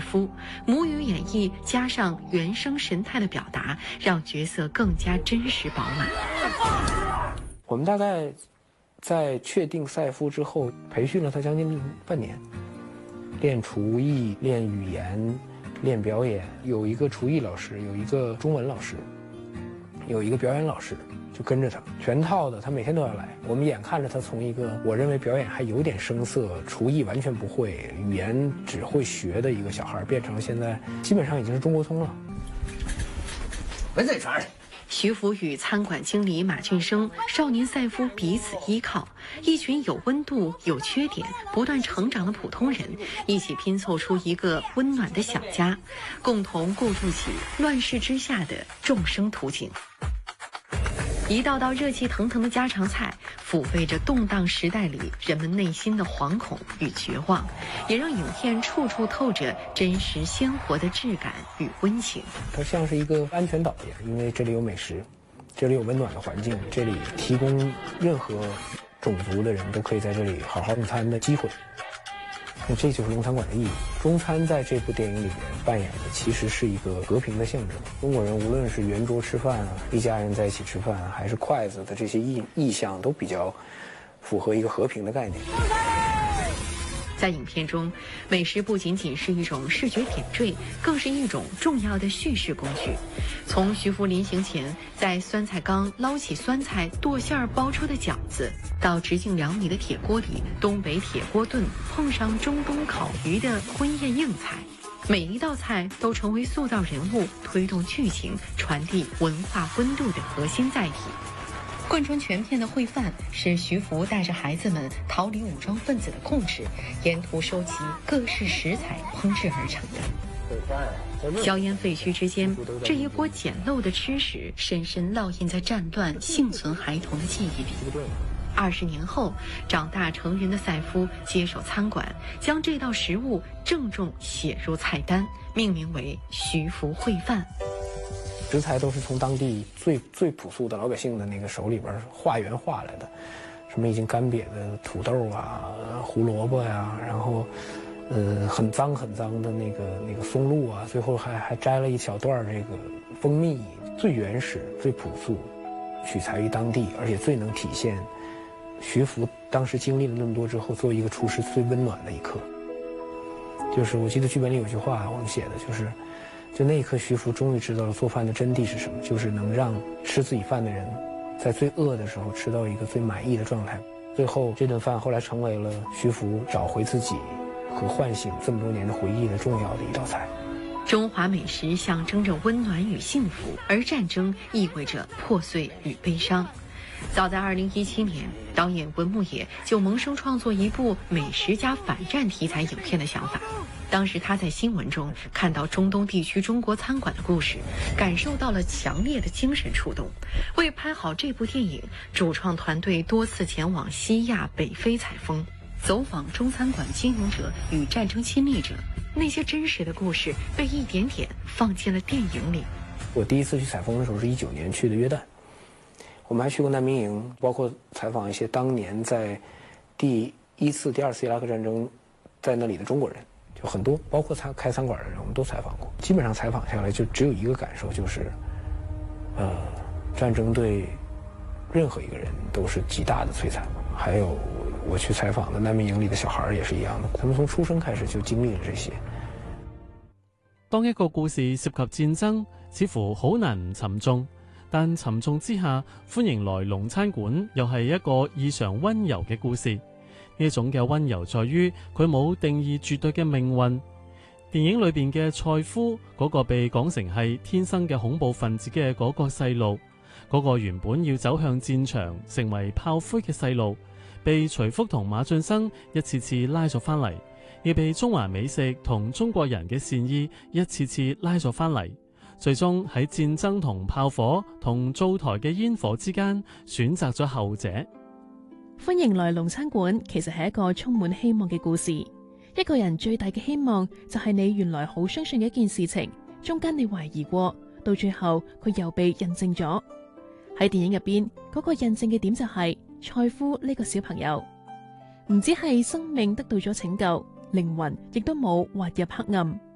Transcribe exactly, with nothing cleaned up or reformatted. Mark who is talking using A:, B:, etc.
A: 夫，母语演绎加上原声神态的表达，让角色更加真实饱满。
B: 我们大概在确定赛夫之后，培训了他将近半年，练厨艺、练语言、练表演。有一个厨艺老师，有一个中文老师，有一个表演老师，就跟着他，全套的，他每天都要来。我们眼看着他从一个我认为表演还有点生涩，厨艺完全不会，语言只会学的一个小孩，变成了现在基本上已经是中国通了。
C: 闻这传
A: 徐福与餐馆经理马俊生、少年赛夫彼此依靠，一群有温度、有缺点、不断成长的普通人，一起拼凑出一个温暖的小家，共同构筑起乱世之下的众生图景。一道道热气腾腾的家常菜，抚慰着动荡时代里人们内心的惶恐与绝望，也让影片处处透着真实鲜活的质感与温情。
B: 它像是一个安全岛一样，因为这里有美食，这里有温暖的环境，这里提供任何种族的人都可以在这里好好用餐的机会。那这就是中餐馆的意义。中餐在这部电影里面扮演的其实是一个和平的象征。中国人无论是圆桌吃饭啊，一家人在一起吃饭啊，还是筷子的这些意意象，都比较符合一个和平的概念。
A: 在影片中，美食不仅仅是一种视觉点缀，更是一种重要的叙事工具。从徐福临行前在酸菜缸捞起酸菜剁馅儿包出的饺子，到直径两米的铁锅里东北铁锅炖碰上中东烤鱼的婚宴硬菜，每一道菜都成为塑造人物、推动剧情、传递文化温度的核心载体。贯穿全片的烩饭是徐福带着孩子们逃离武装分子的控制，沿途收集各式食材烹制而成的。硝烟废墟之间，这一锅简陋的吃食深深烙印在战乱幸存孩童的记忆里。二十年后，长大成人的赛夫接手餐馆，将这道食物郑重写入菜单，命名为徐福烩饭。
B: 食材都是从当地最最朴素的老百姓的那个手里边化缘化来的，什么已经干瘪的土豆啊、胡萝卜呀、啊，然后，呃，很脏很脏的那个那个松露啊，最后还还摘了一小段这个蜂蜜，最原始、最朴素，取材于当地，而且最能体现徐福当时经历了那么多之后，作为一个厨师最温暖的一刻。就是我记得剧本里有句话我们写的就是。就那一刻，徐福终于知道了做饭的真谛是什么，就是能让吃自己饭的人，在最饿的时候吃到一个最满意的状态。最后，这顿饭后来成为了徐福找回自己和唤醒这么多年的回忆的重要的一道菜。
A: 中华美食象征着温暖与幸福，而战争意味着破碎与悲伤。早在二零一七年，导演文牧野就萌生创作一部美食加反战题材影片的想法。当时他在新闻中看到中东地区中国餐馆的故事，感受到了强烈的精神触动。为拍好这部电影，主创团队多次前往西亚、北非采风，走访中餐馆经营者与战争亲历者，那些真实的故事被一点点放进了电影里。
B: 我第一次去采风的时候是一九年去的约旦，我们还去过难民营，包括采访一些当年在第一次、第二次伊拉克战争在那里的中国人。就很多，包括餐开餐馆的人，我们都采访过。基本上采访下来，就只有一个感受，就是，呃，战争对任何一个人都是极大的摧残。还有我去采访的难民营里的小孩也是一样的，他们從出生開始就經歷了這些。
D: 當一個故事涉及戰爭，似乎好難唔沉重，但沉重之下，歡迎來龍餐館又係一個異常溫柔嘅故事。呢種嘅溫柔在於佢冇定義絕對嘅命運。電影裏邊嘅賽夫嗰個被講成係天生嘅恐怖分子嘅嗰個細路，嗰個原本要走向戰場成為炮灰嘅細路，被徐福同馬俊生一次次拉咗翻嚟，亦被中華美食同中國人嘅善意一次次拉咗翻嚟，最終喺戰爭同炮火同灶台嘅煙火之間選擇咗後者。
E: 歡迎來龍餐館其實係一個充滿希望嘅故事。一個人最大嘅希望就係你原來好相信嘅一件事情，中間你懷疑過，到最後佢又被印證咗。喺電影入邊嗰個印證嘅點就係賽夫呢個小朋友，唔止係生命得到咗拯救，靈魂亦都冇滑入黑暗。